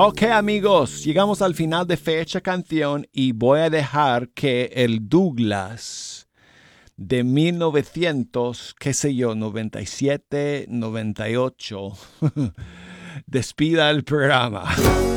Ok, amigos, llegamos al final de Fecha Canción y voy a dejar que el Douglas de 1900, qué sé yo, 97, 98, despida el programa.